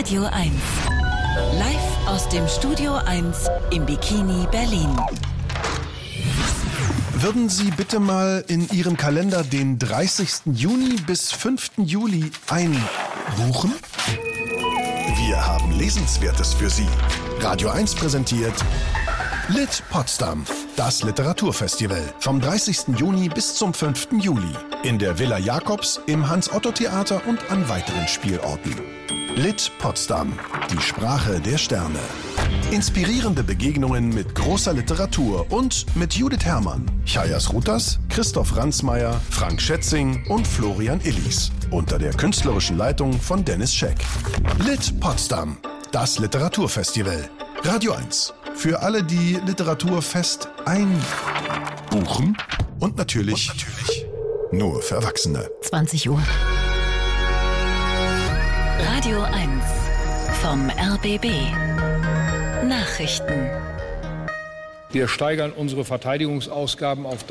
Radio 1. Live aus dem Studio 1 im Bikini Berlin. Würden Sie bitte mal in Ihren Kalender den 30. Juni bis 5. Juli einbuchen? Wir haben Lesenswertes für Sie. Radio 1 präsentiert Lit Potsdam, das Literaturfestival. Vom 30. Juni bis zum 5. Juli. In der Villa Jakobs, im Hans-Otto-Theater und an weiteren Spielorten. Lit Potsdam, die Sprache der Sterne. Inspirierende Begegnungen mit großer Literatur und mit Judith Herrmann, Chayas Rutas, Christoph Ransmayr, Frank Schätzing und Florian Illis. Unter der künstlerischen Leitung von Dennis Scheck. Lit Potsdam, das Literaturfestival. Radio 1. Für alle, die Literaturfest einbuchen. Und natürlich nur für Erwachsene. 20 Uhr. Radio 1 vom RBB. Nachrichten. Wir steigern unsere Verteidigungsausgaben auf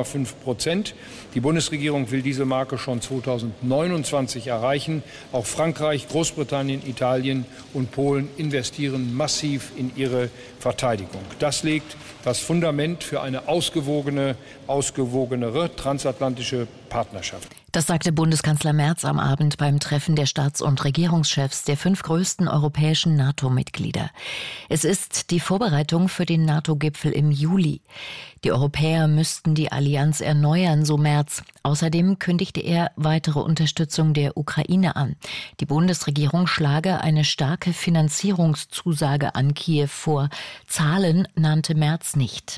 3,5%. Die Bundesregierung will diese Marke schon 2029 erreichen. Auch Frankreich, Großbritannien, Italien und Polen investieren massiv in ihre Verteidigung. Das legt das Fundament für eine ausgewogenere transatlantische Partnerschaft. Das sagte Bundeskanzler Merz am Abend beim Treffen der Staats- und Regierungschefs der 5 größten europäischen NATO-Mitglieder. Es ist die Vorbereitung für den NATO-Gipfel im Juli. Die Europäer müssten die Allianz erneuern, so Merz. Außerdem kündigte er weitere Unterstützung der Ukraine an. Die Bundesregierung schlage eine starke Finanzierungszusage an Kiew vor. Zahlen nannte Merz nicht.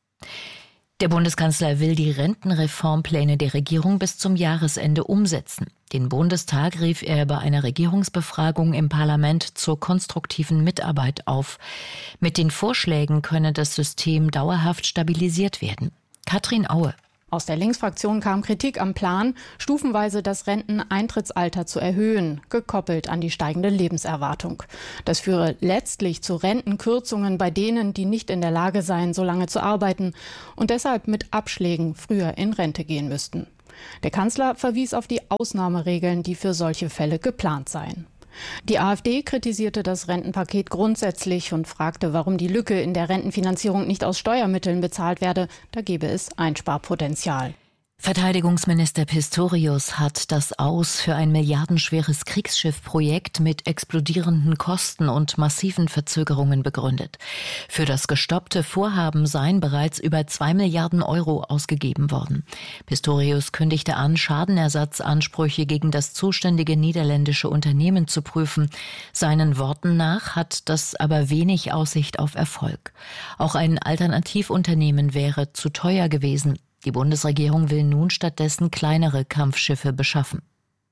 Der Bundeskanzler will die Rentenreformpläne der Regierung bis zum Jahresende umsetzen. Den Bundestag rief er bei einer Regierungsbefragung im Parlament zur konstruktiven Mitarbeit auf. Mit den Vorschlägen könne das System dauerhaft stabilisiert werden. Katrin Aue. Aus der Linksfraktion kam Kritik am Plan, stufenweise das Renteneintrittsalter zu erhöhen, gekoppelt an die steigende Lebenserwartung. Das führe letztlich zu Rentenkürzungen bei denen, die nicht in der Lage seien, so lange zu arbeiten und deshalb mit Abschlägen früher in Rente gehen müssten. Der Kanzler verwies auf die Ausnahmeregeln, die für solche Fälle geplant seien. Die AfD kritisierte das Rentenpaket grundsätzlich und fragte, warum die Lücke in der Rentenfinanzierung nicht aus Steuermitteln bezahlt werde. Da gäbe es Einsparpotenzial. Verteidigungsminister Pistorius hat das Aus für ein milliardenschweres Kriegsschiffprojekt mit explodierenden Kosten und massiven Verzögerungen begründet. Für das gestoppte Vorhaben seien bereits über 2 Milliarden Euro ausgegeben worden. Pistorius kündigte an, Schadenersatzansprüche gegen das zuständige niederländische Unternehmen zu prüfen. Seinen Worten nach hat das aber wenig Aussicht auf Erfolg. Auch ein Alternativunternehmen wäre zu teuer gewesen. Die Bundesregierung will nun stattdessen kleinere Kampfschiffe beschaffen.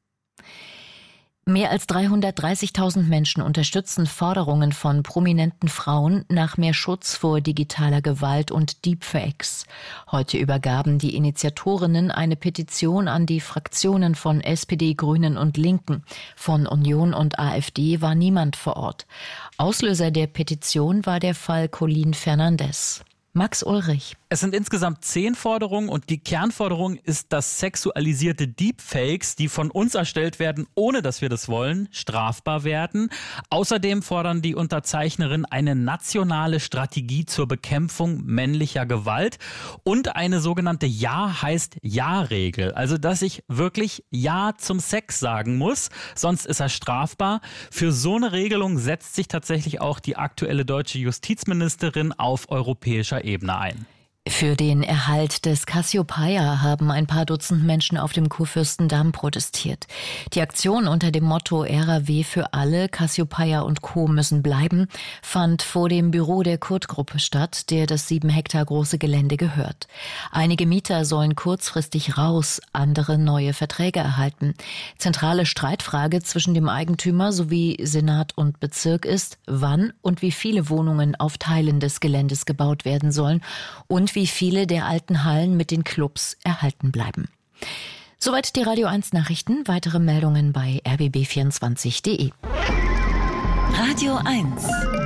Mehr als 330.000 Menschen unterstützen Forderungen von prominenten Frauen nach mehr Schutz vor digitaler Gewalt und Deepfakes. Heute übergaben die Initiatorinnen eine Petition an die Fraktionen von SPD, Grünen und Linken. Von Union und AfD war niemand vor Ort. Auslöser der Petition war der Fall Colin Fernandes. Max Ulrich. Es sind insgesamt 10 Forderungen und die Kernforderung ist, dass sexualisierte Deepfakes, die von uns erstellt werden, ohne dass wir das wollen, strafbar werden. Außerdem fordern die Unterzeichnerinnen eine nationale Strategie zur Bekämpfung männlicher Gewalt und eine sogenannte Ja heißt Ja-Regel. Also, dass ich wirklich Ja zum Sex sagen muss, sonst ist er strafbar. Für so eine Regelung setzt sich tatsächlich auch die aktuelle deutsche Justizministerin auf europäischer Ebene ein. Für den Erhalt des Cassiopeia haben ein paar Dutzend Menschen auf dem Kurfürstendamm protestiert. Die Aktion unter dem Motto RAW für alle, Cassiopeia und Co. müssen bleiben, fand vor dem Büro der Kurt-Gruppe statt, der das 7 Hektar große Gelände gehört. Einige Mieter sollen kurzfristig raus, andere neue Verträge erhalten. Zentrale Streitfrage zwischen dem Eigentümer sowie Senat und Bezirk ist, wann und wie viele Wohnungen auf Teilen des Geländes gebaut werden sollen und wie viele der alten Hallen mit den Clubs erhalten bleiben. Soweit die Radio 1 Nachrichten. Weitere Meldungen bei rbb24.de. Radio 1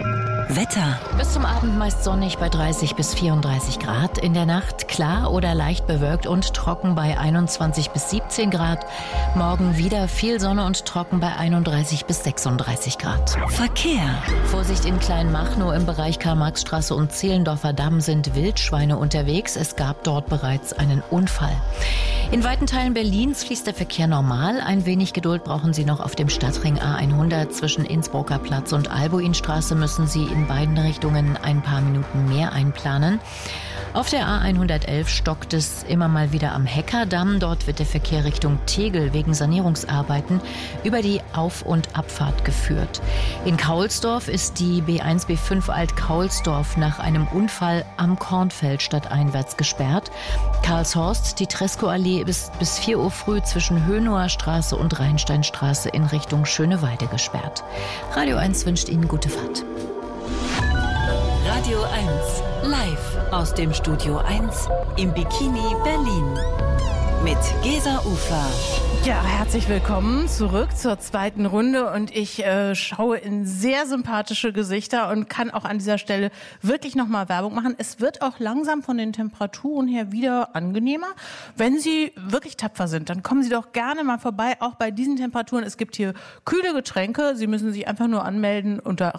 Wetter. Bis zum Abend meist sonnig bei 30 bis 34 Grad. In der Nacht klar oder leicht bewölkt und trocken bei 21 bis 17 Grad. Morgen wieder viel Sonne und trocken bei 31 bis 36 Grad. Verkehr. Vorsicht in Kleinmachnow im Bereich Karl-Marx-Straße und Zehlendorfer Damm sind Wildschweine unterwegs. Es gab dort bereits einen Unfall. In weiten Teilen Berlins fließt der Verkehr normal. Ein wenig Geduld brauchen Sie noch auf dem Stadtring A100. Zwischen Innsbrucker Platz und Albuinstraße müssen Sie in beiden Richtungen ein paar Minuten mehr einplanen. Auf der A111 stockt es immer mal wieder am Heckerdamm. Dort wird der Verkehr Richtung Tegel wegen Sanierungsarbeiten über die Auf- und Abfahrt geführt. In Kaulsdorf ist die B1 B5 Alt-Kaulsdorf nach einem Unfall am Kornfeld stadteinwärts gesperrt. Karlshorst, die Tresco-Allee ist bis 4 Uhr früh zwischen Hönower Straße und Rheinsteinstraße in Richtung Schöneweide gesperrt. Radio 1 wünscht Ihnen gute Fahrt. Radio 1, live aus dem Studio 1 im Bikini Berlin mit Gesa Ufer. Ja, herzlich willkommen zurück zur zweiten Runde und ich schaue in sehr sympathische Gesichter und kann auch an dieser Stelle wirklich nochmal Werbung machen. Es wird auch langsam von den Temperaturen her wieder angenehmer. Wenn Sie wirklich tapfer sind, dann kommen Sie doch gerne mal vorbei, auch bei diesen Temperaturen. Es gibt hier kühle Getränke. Sie müssen sich einfach nur anmelden unter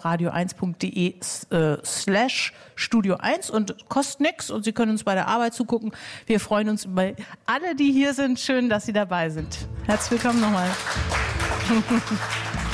radio1.de/Studio1 und kostet nichts und Sie können uns bei der Arbeit zugucken. Wir freuen uns über alle, die hier sind. Schön, dass Sie dabei sind. Herzlich willkommen nochmal.